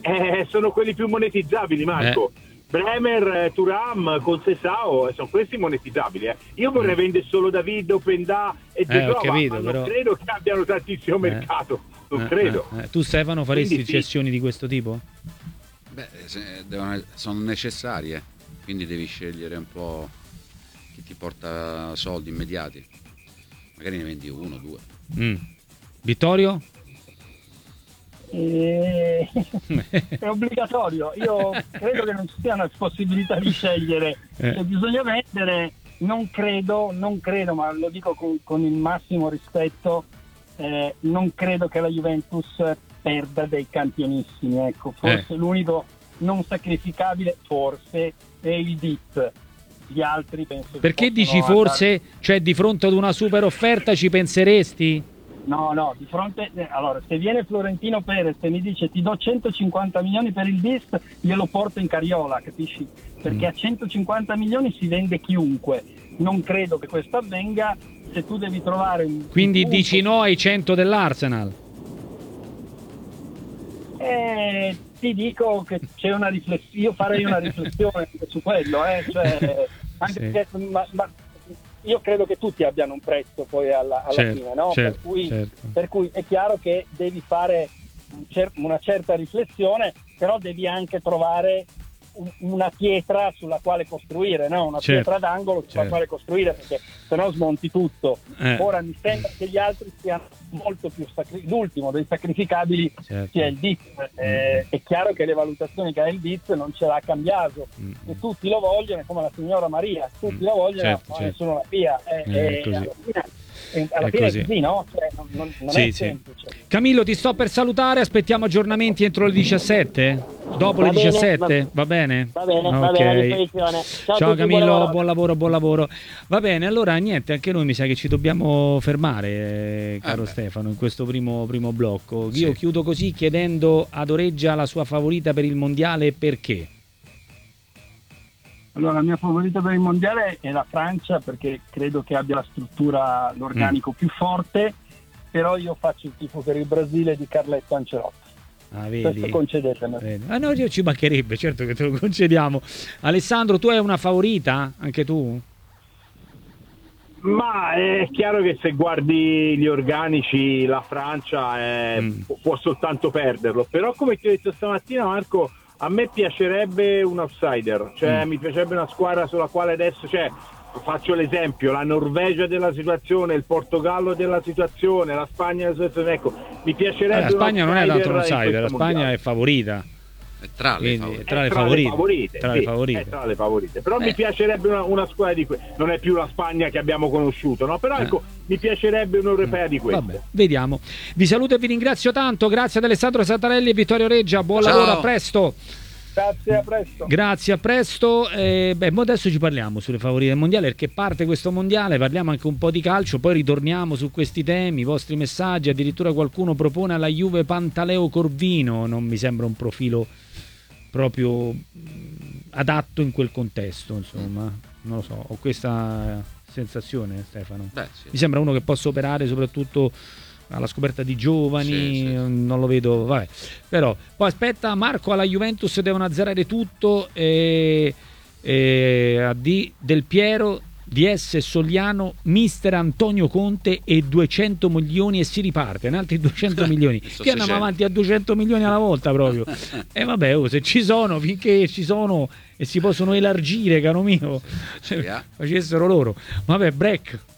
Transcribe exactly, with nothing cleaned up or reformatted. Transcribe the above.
eh, sono quelli più monetizzabili, Marco. Eh. Bremer, Thuram, Conceição, sono questi monetizzabili. Eh. Io vorrei mm. vendere solo David, Openda e De Vrij, eh, ma però... non credo che abbiano tantissimo eh. mercato. Non eh, credo. Eh, eh. Tu, Stefano, faresti quindi, cessioni sì. di questo tipo? Beh, se devono, sono necessarie, quindi devi scegliere un po' chi ti porta soldi immediati. Magari ne vendi uno, due. Mm. Vittorio? Eh, è obbligatorio. Io credo che non ci sia una possibilità di scegliere. Eh. Se bisogna vendere, non credo, non credo, ma lo dico con, con il massimo rispetto, eh, non credo che la Juventus perda dei campionissimi. Ecco, forse eh. l'unico non sacrificabile, forse, è il D I T. Gli altri penso. Perché dici forse? Andare... Cioè, di fronte ad una super offerta ci penseresti? No, no, di fronte, eh, allora, se viene Florentino Perez e mi dice ti do centocinquanta milioni per il D I S, glielo porto in carriola, capisci? Perché mm. a centocinquanta milioni si vende chiunque. Non credo che questo avvenga. Se tu devi trovare un... Quindi un dici no ai cento dell'Arsenal? Eh, ti dico che c'è una riflessione, io farei una riflessione su quello, eh, cioè, anche sì. perché, ma, ma io credo che tutti abbiano un prezzo poi alla, alla certo, fine, no? Certo, per, cui, certo. per cui è chiaro che devi fare un cer- una certa riflessione, però devi anche trovare un, una pietra sulla quale costruire, no? Una certo, pietra d'angolo sulla certo. quale costruire, perché se no smonti tutto. Eh. Ora mi sembra che gli altri siano molto più sacri- l'ultimo dei sacrificabili certo. sia il D I Z. Eh, è chiaro che le valutazioni che ha il D I Z non ce l'ha cambiato, mm. e tutti lo vogliono, come la signora Maria, tutti mm. lo vogliono, certo, ma certo. nessuno la pia. Eh, eh, eh, così. alla fine, eh, alla è fine così. è così, no? Cioè, non, non, non sì, è sì. semplice. Camillo, ti sto per salutare, aspettiamo aggiornamenti entro le diciassette? Dopo Va le bene, diciassette? Va bene? Va bene, okay. va bene, a disposizione. Ciao, Ciao tutti, Camillo, buon lavoro. buon lavoro, buon lavoro. Va bene, allora niente, anche noi mi sa che ci dobbiamo fermare, eh, caro eh Stefano, in questo primo, primo blocco. Sì. Io chiudo così chiedendo ad Oreggia la sua favorita per il mondiale, perché? Allora, la mia favorita per il mondiale è la Francia, perché credo che abbia la struttura, l'organico mm. più forte, però io faccio il tifo per il Brasile di Carletto Ancelotti. Ah, vedi? Questo concedetemi. Vedi. Ah no, ci mancherebbe, certo che te lo concediamo. Alessandro, tu hai una favorita? Anche tu? Ma è chiaro che se guardi gli organici la Francia è, mm. può soltanto perderlo, però come ti ho detto stamattina, Marco, a me piacerebbe un outsider, cioè mm. mi piacerebbe una squadra sulla quale adesso, cioè, faccio l'esempio, la Norvegia della situazione, il Portogallo della situazione, la Spagna della situazione, ecco, mi piacerebbe. Eh, la Spagna non è tanto un outsider, la Spagna mondiale. è favorita. È tra le Quindi, favorite. tra le tra favorite, le favorite, tra sì, le favorite. è tra le favorite. Però eh. mi piacerebbe una, una squadra di queste, non è più la Spagna che abbiamo conosciuto, no? Però eh. ecco, mi piacerebbe un europea di queste. Vabbè, vediamo. Vi saluto e vi ringrazio tanto, grazie ad Alessandro Santarelli e Vittorio Reggia, buon Ciao. lavoro, a presto. Grazie, a presto. Grazie, a presto. Eh, beh, mo adesso ci parliamo sulle favorite del mondiale, perché parte questo mondiale, parliamo anche un po' di calcio, poi ritorniamo su questi temi, i vostri messaggi, addirittura qualcuno propone alla Juve Pantaleo Corvino, non mi sembra un profilo proprio adatto in quel contesto, insomma, non lo so, ho questa sensazione, Stefano. Beh, sì. Mi sembra uno che possa operare soprattutto alla scoperta di giovani, sì, sì, sì. non lo vedo, vabbè. Però poi aspetta, Marco, alla Juventus devono azzerare tutto e, e a D Del Piero, D S Soliano, mister Antonio Conte e duecento milioni e si riparte, in altri duecento milioni che andiamo avanti a duecento milioni alla volta proprio. E vabbè, oh, se ci sono, finché ci sono e si possono elargire, caro mio, Sì, eh. facessero loro. Vabbè, break.